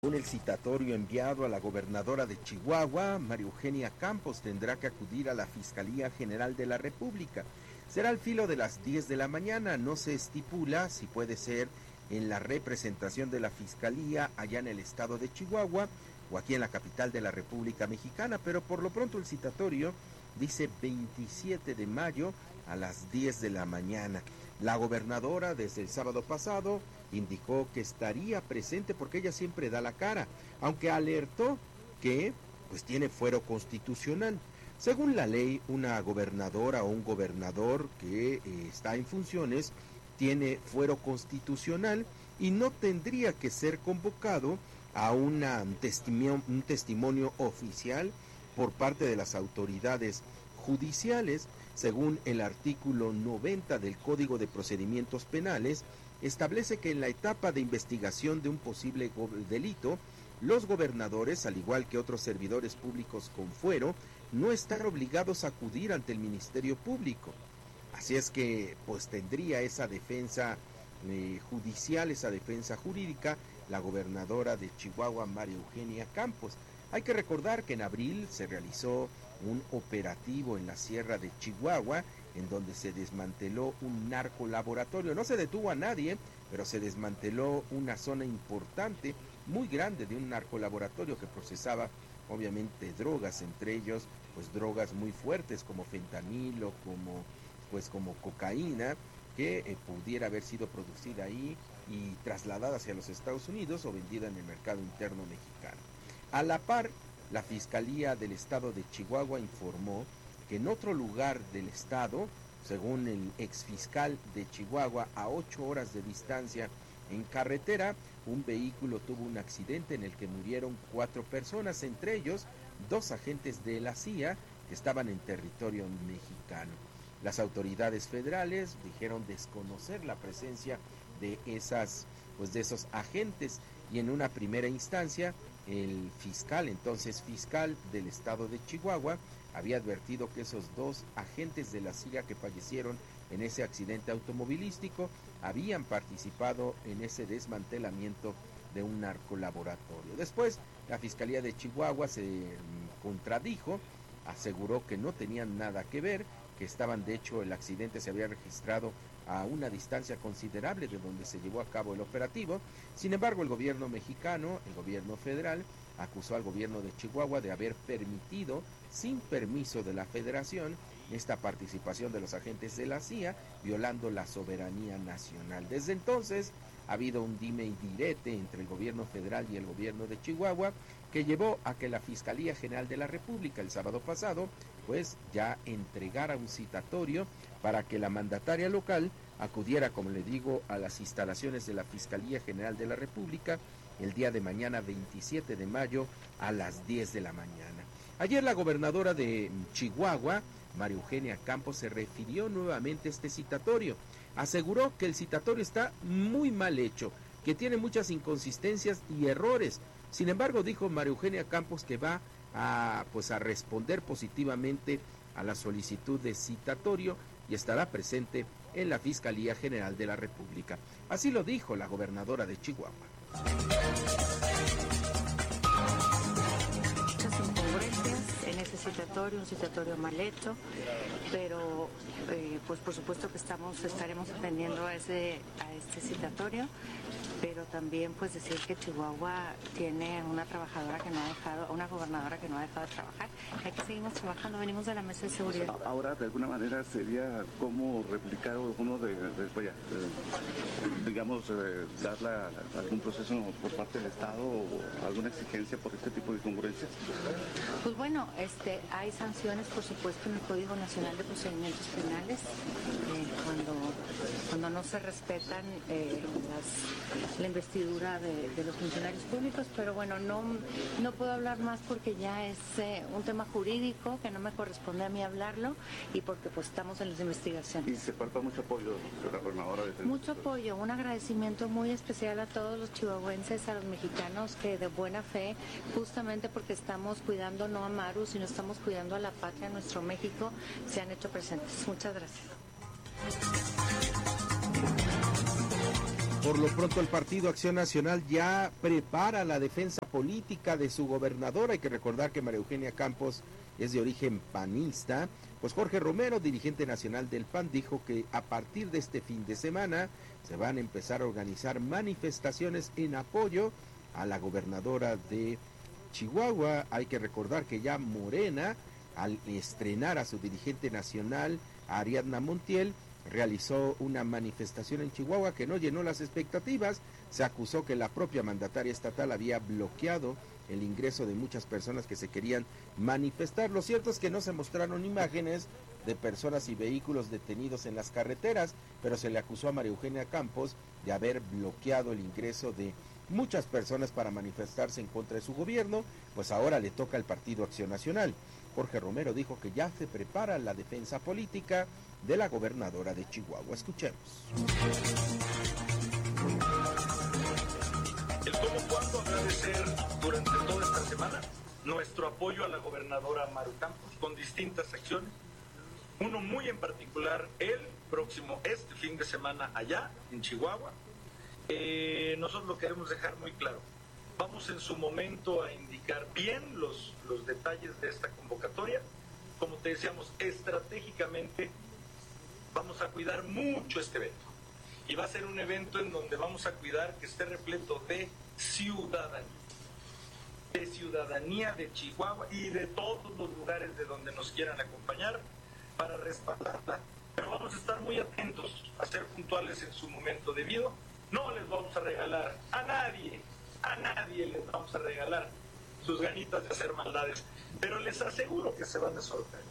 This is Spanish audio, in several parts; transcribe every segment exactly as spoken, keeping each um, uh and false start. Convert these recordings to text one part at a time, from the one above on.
Según el citatorio enviado a la gobernadora de Chihuahua, María Eugenia Campos tendrá que acudir a la Fiscalía General de la República. Será al filo de las diez de la mañana, no se estipula si puede ser en la representación de la Fiscalía allá en el estado de Chihuahua o aquí en la capital de la República Mexicana, pero por lo pronto el citatorio dice veintisiete de mayo a las diez de la mañana. La gobernadora desde el sábado pasado indicó que estaría presente porque ella siempre da la cara, aunque alertó que pues tiene fuero constitucional. Según la ley, una gobernadora o un gobernador que eh, está en funciones tiene fuero constitucional y no tendría que ser convocado a una, un, testimonio, un testimonio oficial por parte de las autoridades judiciales. Según el artículo noventa del Código de Procedimientos Penales, establece que en la etapa de investigación de un posible delito, los gobernadores, al igual que otros servidores públicos con fuero, no están obligados a acudir ante el Ministerio Público. Así es que, pues tendría esa defensa eh, judicial, esa defensa jurídica, la gobernadora de Chihuahua, María Eugenia Campos. Hay que recordar que en abril se realizó un operativo en la Sierra de Chihuahua, en donde se desmanteló un narcolaboratorio. No se detuvo a nadie, pero se desmanteló una zona importante, muy grande, de un narcolaboratorio que procesaba obviamente drogas, entre ellos pues drogas muy fuertes como fentanilo, como pues como cocaína, que eh, pudiera haber sido producida ahí y trasladada hacia los Estados Unidos o vendida en el mercado interno mexicano. A la par, la Fiscalía del Estado de Chihuahua informó que en otro lugar del estado, según el exfiscal de Chihuahua, a ocho horas de distancia en carretera, un vehículo tuvo un accidente en el que murieron cuatro personas, entre ellos dos agentes de la C I A que estaban en territorio mexicano. Las autoridades federales dijeron desconocer la presencia de esas, pues de esos agentes, y en una primera instancia el fiscal, entonces fiscal del estado de Chihuahua, había advertido que esos dos agentes de la C I A que fallecieron en ese accidente automovilístico habían participado en ese desmantelamiento de un narcolaboratorio. Después, la Fiscalía de Chihuahua se contradijo, aseguró que no tenían nada que ver, que estaban, de hecho, el accidente se había registrado a una distancia considerable de donde se llevó a cabo el operativo. Sin embargo, el gobierno mexicano, el gobierno federal, acusó al gobierno de Chihuahua de haber permitido, sin permiso de la federación, esta participación de los agentes de la C I A, violando la soberanía nacional. Desde entonces ha habido un dime y direte entre el gobierno federal y el gobierno de Chihuahua, que llevó a que la Fiscalía General de la República el sábado pasado, pues ya entregara un citatorio para que la mandataria local acudiera, como le digo, a las instalaciones de la Fiscalía General de la República el día de mañana, veintisiete de mayo, a las diez de la mañana. Ayer la gobernadora de Chihuahua, María Eugenia Campos, se refirió nuevamente a este citatorio. Aseguró que el citatorio está muy mal hecho, que tiene muchas inconsistencias y errores. Sin embargo, dijo María Eugenia Campos que va a, pues, a responder positivamente a la solicitud de citatorio y estará presente en la Fiscalía General de la República. Así lo dijo la gobernadora de Chihuahua. Muchas incongruencias en ese citatorio, un citatorio mal hecho, pero eh, pues por supuesto que estamos estaremos atendiendo a ese a este citatorio, pero también pues decir que Chihuahua tiene una trabajadora que no ha dejado, una gobernadora que no ha dejado de trabajar. Aquí seguimos trabajando, venimos de la mesa de seguridad. Ahora de alguna manera sería como replicar uno de, de, de, de digamos, eh, darle algún proceso por parte del Estado o alguna exigencia por este tipo de incongruencias. Pues bueno, este, hay sanciones, por supuesto, en el Código Nacional de Procedimientos Penales eh, cuando cuando no se respetan eh, las, la investidura de, de los funcionarios públicos, pero bueno, no no puedo hablar más porque ya es eh, un tema jurídico que no me corresponde a mí hablarlo y porque pues estamos en las investigaciones. Y se falta mucho apoyo de la gobernadora. De mucho apoyo, un agradecimiento muy especial a todos los chihuahuenses, a los mexicanos que de buena fe, justamente porque estamos cuidando no a Maru, sino estamos cuidando a la patria, a nuestro México, se han hecho presentes. Muchas gracias. Por lo pronto el Partido Acción Nacional ya prepara la defensa política de su gobernadora. Hay que recordar que María Eugenia Campos es de origen panista. Pues Jorge Romero, dirigente nacional del P A N, dijo que a partir de este fin de semana se van a empezar a organizar manifestaciones en apoyo a la gobernadora de Chihuahua. Hay que recordar que ya Morena, al estrenar a su dirigente nacional, Ariadna Montiel, realizó una manifestación en Chihuahua que no llenó las expectativas. Se acusó que la propia mandataria estatal había bloqueado el ingreso de muchas personas que se querían manifestar. Lo cierto es que no se mostraron imágenes de personas y vehículos detenidos en las carreteras, pero se le acusó a María Eugenia Campos de haber bloqueado el ingreso de muchas personas para manifestarse en contra de su gobierno. Pues ahora le toca al Partido Acción Nacional. Jorge Romero dijo que ya se prepara la defensa política de la gobernadora de Chihuahua. Escuchemos. El cómo cuándo habrá de ser durante toda esta semana nuestro apoyo a la gobernadora Maru Campos con distintas acciones. Uno muy en particular, el próximo, este fin de semana allá en Chihuahua. Eh, nosotros lo queremos dejar muy claro. Vamos en su momento a indicar bien los, los detalles de esta convocatoria. Como te decíamos, estratégicamente vamos a cuidar mucho este evento. Y va a ser un evento en donde vamos a cuidar que esté repleto de ciudadanía. De ciudadanía de Chihuahua y de todos los lugares de donde nos quieran acompañar para respaldarla. Pero vamos a estar muy atentos a ser puntuales en su momento debido. No les vamos a regalar a nadie, a nadie les vamos a regalar sus ganitas de hacer maldades. Pero les aseguro que se van a sorprender.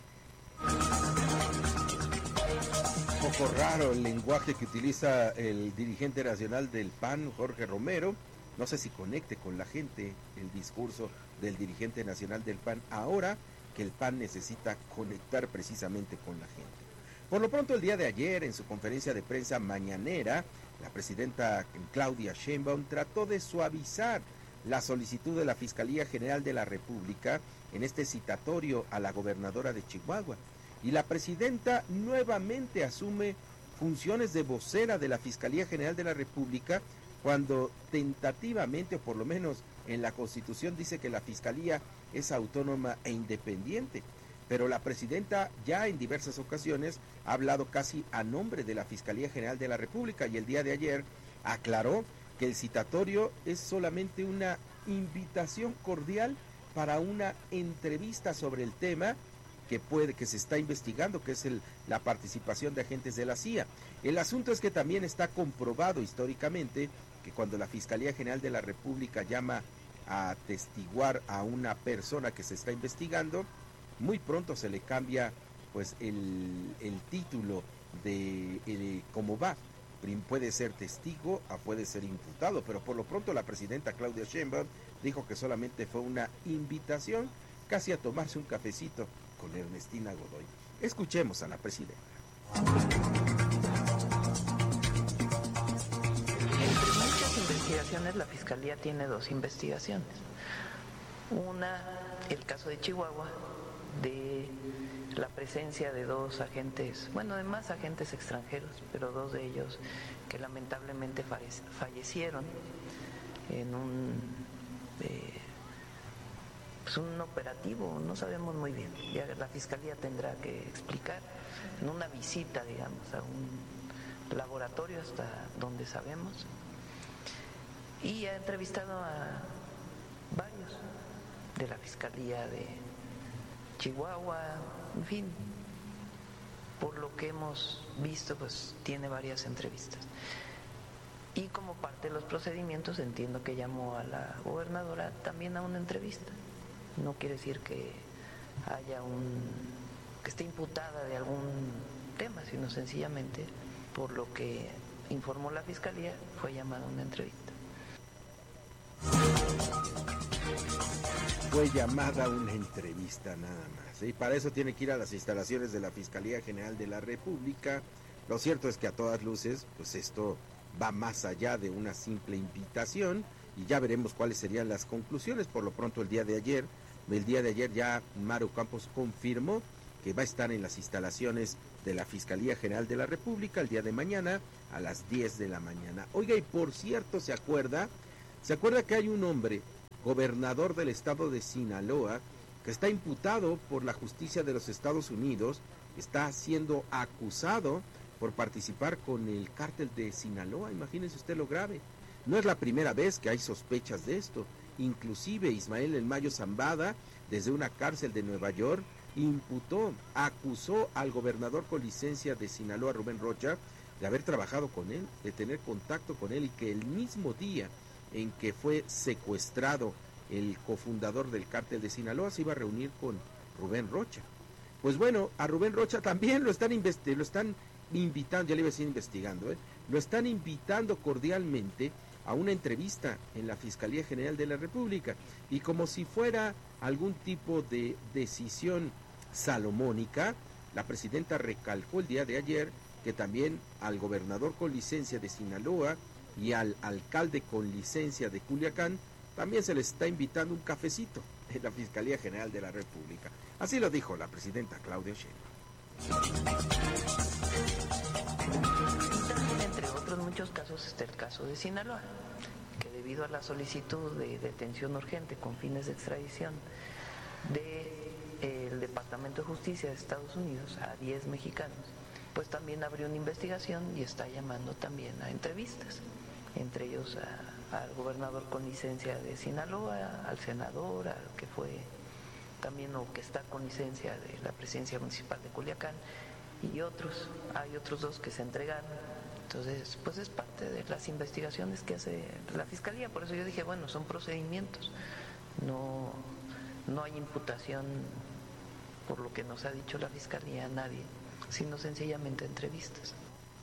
Un poco raro el lenguaje que utiliza el dirigente nacional del P A N, Jorge Romero. No sé si conecte con la gente el discurso del dirigente nacional del P A N ahora que el P A N necesita conectar precisamente con la gente. Por lo pronto, el día de ayer, en su conferencia de prensa mañanera, la presidenta Claudia Sheinbaum trató de suavizar la solicitud de la Fiscalía General de la República en este citatorio a la gobernadora de Chihuahua. Y la presidenta nuevamente asume funciones de vocera de la Fiscalía General de la República cuando tentativamente, o por lo menos en la Constitución, dice que la Fiscalía es autónoma e independiente. Pero la presidenta ya en diversas ocasiones ha hablado casi a nombre de la Fiscalía General de la República y el día de ayer aclaró que el citatorio es solamente una invitación cordial para una entrevista sobre el tema que puede que se está investigando, que es el, la participación de agentes de la C I A. El asunto es que también está comprobado históricamente que cuando la Fiscalía General de la República llama a atestiguar a una persona que se está investigando, muy pronto se le cambia pues el, el título de el, cómo va. Puede ser testigo o puede ser imputado, pero por lo pronto la presidenta Claudia Sheinbaum dijo que solamente fue una invitación casi a tomarse un cafecito con Ernestina Godoy. Escuchemos a la presidenta. Entre muchas investigaciones, la Fiscalía tiene dos investigaciones. Una, el caso de Chihuahua, de la presencia de dos agentes, bueno, de más agentes extranjeros, pero dos de ellos que lamentablemente fallecieron en un, eh, pues un operativo, no sabemos muy bien, ya la Fiscalía tendrá que explicar, en una visita, digamos, a un laboratorio hasta donde sabemos, y ha entrevistado a varios de la Fiscalía de Chihuahua, en fin, por lo que hemos visto, pues tiene varias entrevistas. Y como parte de los procedimientos, entiendo que llamó a la gobernadora también a una entrevista. No quiere decir que haya un, que esté imputada de algún tema, sino sencillamente, por lo que informó la Fiscalía, fue llamada a una entrevista. Fue llamada a una entrevista nada más, y para eso tiene que ir a las instalaciones de la Fiscalía General de la República. Lo cierto es que a todas luces, pues esto va más allá de una simple invitación, y ya veremos cuáles serían las conclusiones. Por lo pronto, el día de ayer, el día de ayer ya Maru Campos confirmó que va a estar en las instalaciones de la Fiscalía General de la República el día de mañana a las diez de la mañana. Oiga, y por cierto, ¿se acuerda? ¿Se acuerda que hay un hombre, gobernador del estado de Sinaloa, que está imputado por la justicia de los Estados Unidos, está siendo acusado por participar con el cártel de Sinaloa? Imagínense usted lo grave. No es la primera vez que hay sospechas de esto. Inclusive Ismael El Mayo Zambada, desde una cárcel de Nueva York, imputó, acusó al gobernador con licencia de Sinaloa, Rubén Rocha, de haber trabajado con él, de tener contacto con él, y que el mismo día en que fue secuestrado el cofundador del cártel de Sinaloa se iba a reunir con Rubén Rocha. Pues bueno, a Rubén Rocha también lo están, investi- lo están invitando, ya le iba a decir investigando, ¿eh? lo están invitando cordialmente a una entrevista en la Fiscalía General de la República, y como si fuera algún tipo de decisión salomónica, la presidenta recalcó el día de ayer que también al gobernador con licencia de Sinaloa y al alcalde con licencia de Culiacán también se les está invitando un cafecito en la Fiscalía General de la República. Así lo dijo la presidenta Claudia Sheinbaum. Entre otros muchos casos está el caso de Sinaloa, que debido a la solicitud de detención urgente con fines de extradición del Departamento de Justicia de Estados Unidos a diez mexicanos, pues también abrió una investigación y está llamando también a entrevistas, entre ellos a, al gobernador con licencia de Sinaloa, al senador, al que fue también o que está con licencia de la presidencia municipal de Culiacán, y otros, hay otros dos que se entregaron. Entonces, pues es parte de las investigaciones que hace la Fiscalía. Por eso yo dije, bueno, son procedimientos, no, no hay imputación, por lo que nos ha dicho la Fiscalía, a nadie, sino sencillamente entrevistas.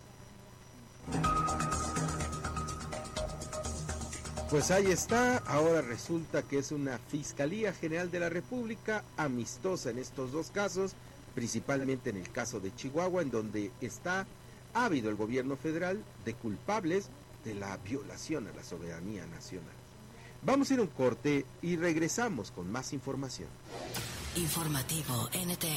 Pues ahí está, ahora resulta que es una Fiscalía General de la República amistosa en estos dos casos, principalmente en el caso de Chihuahua, en donde está ávido el gobierno federal de culpables de la violación a la soberanía nacional. Vamos a ir a un corte y regresamos con más información. Informativo N T